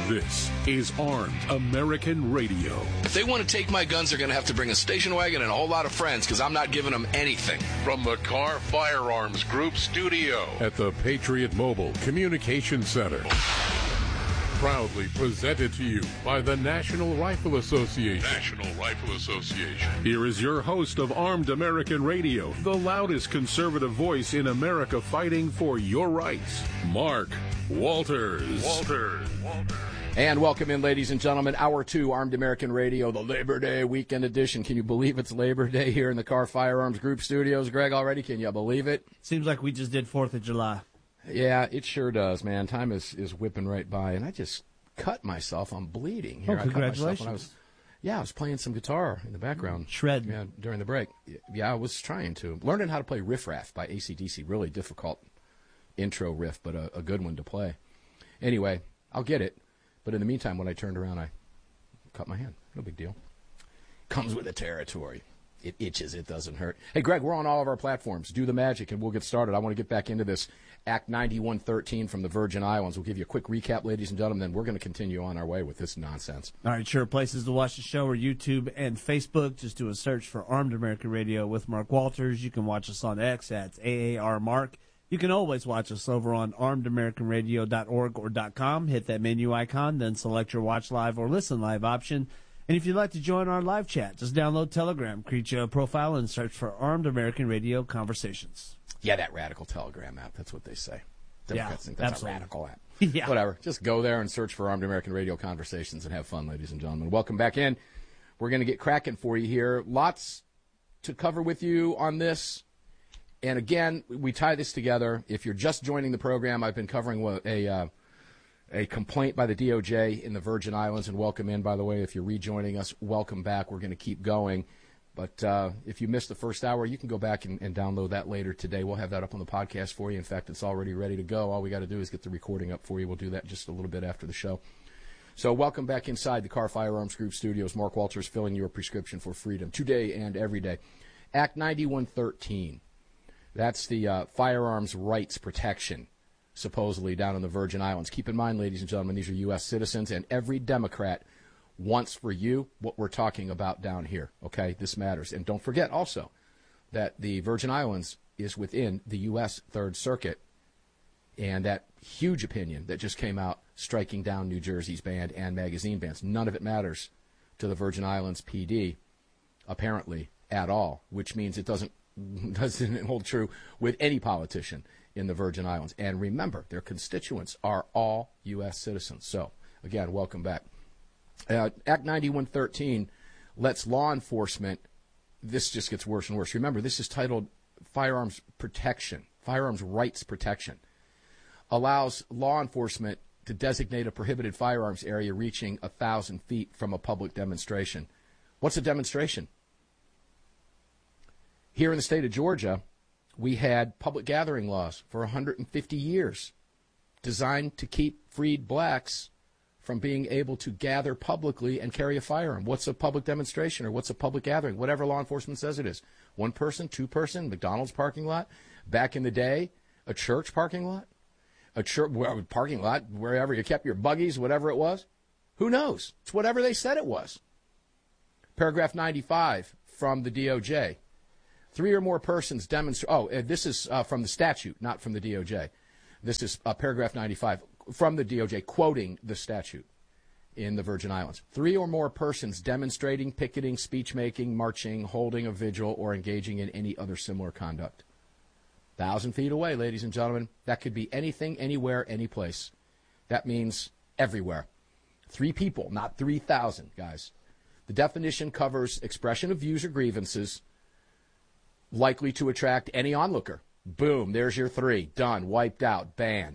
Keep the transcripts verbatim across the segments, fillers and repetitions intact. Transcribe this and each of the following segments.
This is Armed American Radio. If they want to take my guns, they're going to have to bring a station wagon and a whole lot of friends, because I'm not giving them anything. From the Car Firearms Group studio at the Patriot Mobile Communication Center. Proudly presented to you by the National Rifle Association. National Rifle Association. Here is your host of Armed American Radio, the loudest conservative voice in America fighting for your rights, Mark Walters. Walters. Walters. And welcome in, ladies and gentlemen, Hour two, Armed American Radio, the Labor Day weekend edition. Can you believe it's Labor Day here in the Car Firearms Group studios, Greg, already? Can you believe it? Seems like we just did fourth of July. Yeah, it sure does, man. Time is, is whipping right by, and I just cut myself. I'm bleeding here. Oh, congratulations. I cut myself when I was, yeah, I was playing some guitar in the background. Shred. Yeah, during the break. Yeah, I was trying to. Learning how to play Riff Raff by A C D C. Really difficult intro riff, but a, a good one to play. Anyway, I'll get it. But in the meantime, when I turned around, I cut my hand. No big deal. Comes with the territory. It itches. It doesn't hurt. Hey, Greg, we're on all of our platforms. Do the magic, and we'll get started. I want to get back into this Act ninety-one thirteen from the Virgin Islands. We'll give you a quick recap, ladies and gentlemen, then we're going to continue on our way with this nonsense. All right, sure. Places to watch the show are YouTube and Facebook. Just do a search for Armed American Radio with Mark Walters. You can watch us on X at A A R Mark. You can always watch us over on armed american radio dot org or .com. Hit that menu icon, then select your watch live or listen live option. And if you'd like to join our live chat, just download Telegram, create your profile, and search for Armed American Radio Conversations. Yeah, that radical Telegram app. That's what they say. Democrats yeah, think that's absolutely. a radical app. Yeah. Whatever. Just go there and search for Armed American Radio Conversations and have fun, ladies and gentlemen. Welcome back in. We're going to get cracking for you here. Lots to cover with you on this. And again, we tie this together. If you're just joining the program, I've been covering a uh, a complaint by the D O J in the Virgin Islands. And welcome in, by the way. If you're rejoining us, welcome back. We're going to keep going. But uh, if you missed the first hour, you can go back and, and download that later today. We'll have that up on the podcast for you. In fact, it's already ready to go. All we got to do is get the recording up for you. We'll do that just a little bit after the show. So welcome back inside the Car Firearms Group studios. Mark Walters filling your prescription for freedom today and every day. Act ninety-one thirteen. That's the uh, firearms rights protection, supposedly, down in the Virgin Islands. Keep in mind, ladies and gentlemen, these are U S citizens, and every Democrat wants for you what we're talking about down here, okay? This matters. And don't forget also that the Virgin Islands is within the U S Third Circuit, and that huge opinion that just came out striking down New Jersey's ban and magazine bans. None of it matters to the Virgin Islands P D, apparently, at all, which means it doesn't doesn't hold true with any politician in the Virgin Islands. And remember, their constituents are all U S citizens. So, again, welcome back. Uh, Act ninety-one thirteen lets law enforcement, this just gets worse and worse. Remember, this is titled Firearms Protection, Firearms Rights Protection. Allows law enforcement to designate a prohibited firearms area reaching one thousand feet from a public demonstration. What's a demonstration? Here in the state of Georgia, we had public gathering laws for one hundred fifty years designed to keep freed blacks from being able to gather publicly and carry a firearm. What's a public demonstration or what's a public gathering? Whatever law enforcement says it is. One person, two person, McDonald's parking lot. Back in the day, a church parking lot. A church well, parking lot, wherever you kept your buggies, whatever it was. Who knows? It's whatever they said it was. Paragraph ninety-five from the D O J. Three or more persons demonstrate. Oh, uh, this is uh, from the statute, not from the D O J. This is uh, paragraph ninety-five from the D O J, quoting the statute in the Virgin Islands. Three or more persons demonstrating, picketing, speech-making, marching, holding a vigil, or engaging in any other similar conduct. Thousand feet away, ladies and gentlemen. That could be anything, anywhere, any place. That means everywhere. Three people, not three thousand, guys. The definition covers expression of views or grievances likely to attract any onlooker. Boom, there's your three. Done, wiped out, banned.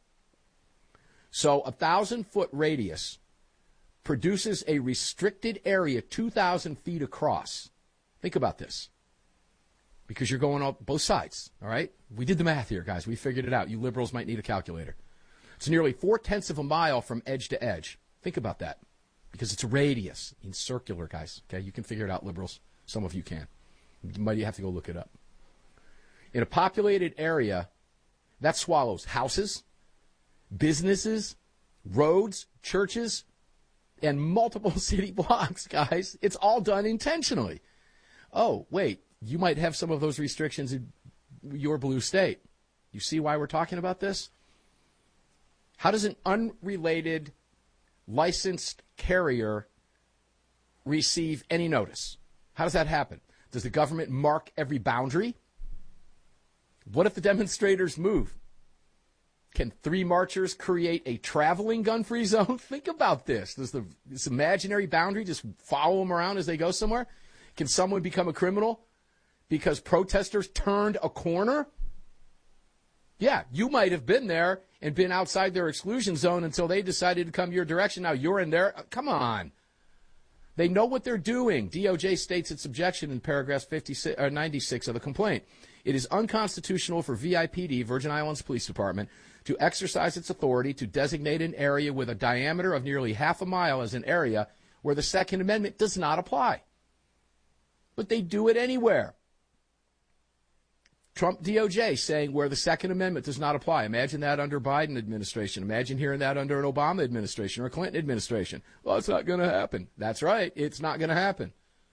So a thousand-foot radius produces a restricted area two thousand feet across. Think about this. Because you're going on both sides, all right? We did the math here, guys. We figured it out. You liberals might need a calculator. It's nearly four-tenths of a mile from edge to edge. Think about that. Because it's a radius. It's circular, guys. Okay, you can figure it out, liberals. Some of you can. You might have to go look it up. In a populated area, that swallows houses, businesses, roads, churches, and multiple city blocks, guys. It's all done intentionally. Oh, wait, you might have some of those restrictions in your blue state. You see why we're talking about this? How does an unrelated licensed carrier receive any notice? How does that happen? Does the government mark every boundary? What if the demonstrators move? Can three marchers create a traveling gun-free zone? Think about this. Does the, this imaginary boundary just follow them around as they go somewhere? Can someone become a criminal because protesters turned a corner? Yeah, you might have been there and been outside their exclusion zone until they decided to come your direction. Now you're in there. Come on. They know what they're doing. D O J states its objection in paragraph fifty-six, or ninety-six of the complaint. It is unconstitutional for V I P D, Virgin Islands Police Department, to exercise its authority to designate an area with a diameter of nearly half a mile as an area where the Second Amendment does not apply. But they do it anywhere. Trump D O J saying where the Second Amendment does not apply. Imagine that under Biden administration. Imagine hearing that under an Obama administration or a Clinton administration. Well, it's not going to happen. That's right. It's not going to happen.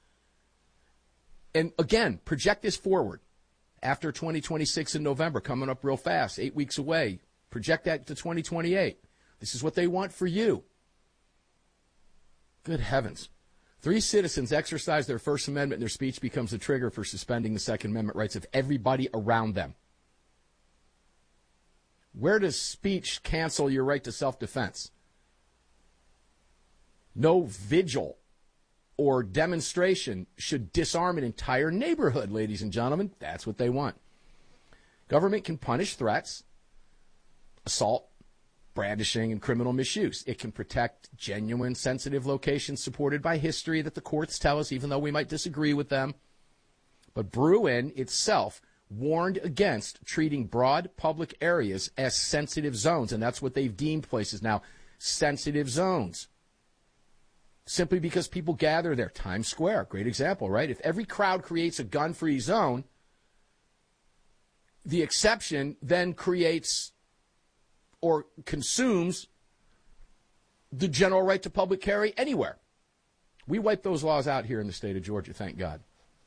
And again, project this forward. After twenty twenty-six in November, coming up real fast, eight weeks away. Project that to twenty twenty-eight. This is what they want for you. Good heavens. Three citizens exercise their First Amendment and their speech becomes a trigger for suspending the Second Amendment rights of everybody around them. Where does speech cancel your right to self-defense? No vigil or demonstration should disarm an entire neighborhood, ladies and gentlemen. That's what they want. Government can punish threats, assault, brandishing, and criminal misuse. It can protect genuine, sensitive locations supported by history that the courts tell us, even though we might disagree with them. But Bruen itself warned against treating broad public areas as sensitive zones, and that's what they've deemed places now, sensitive zones. Simply because people gather there. Times Square, great example, right? If every crowd creates a gun-free zone, the exception then creates or consumes the general right to public carry anywhere. We wipe those laws out here in the state of Georgia, thank God.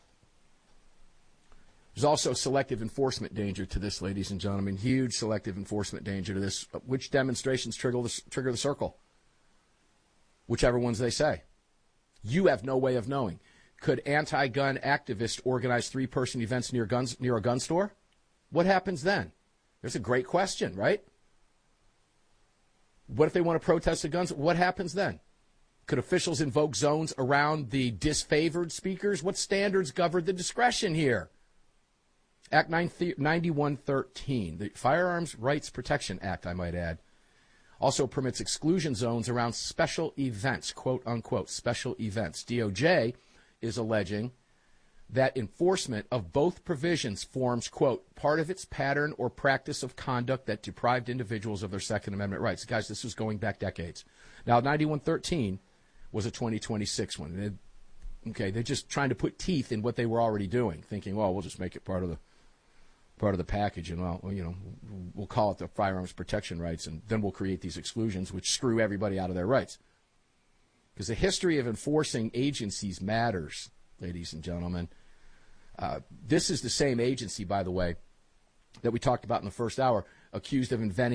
There's also selective enforcement danger to this, ladies and gentlemen. Huge selective enforcement danger to this. Which demonstrations trigger the, trigger the circle? Whichever ones they say. You have no way of knowing. Could anti-gun activists organize three-person events near guns near a gun store? What happens then? There's a great question, right? What if they want to protest the guns? What happens then? Could officials invoke zones around the disfavored speakers? What standards govern the discretion here? Act ninety-one thirteen, the Firearms Rights Protection Act, I might add, also permits exclusion zones around special events, quote unquote, special events. D O J is alleging that enforcement of both provisions forms, quote, part of its pattern or practice of conduct that deprived individuals of their Second Amendment rights. Guys, this was going back decades. Now, ninety-one thirteen was a twenty twenty-six one. And it, okay, they're just trying to put teeth in what they were already doing, thinking, well, we'll just make it part of the part of the package, and well, you know, we'll call it the firearms protection rights, and then we'll create these exclusions which screw everybody out of their rights. Because the history of enforcing agencies matters, ladies and gentlemen. Uh, this is the same agency, by the way, that we talked about in the first hour, accused of inventing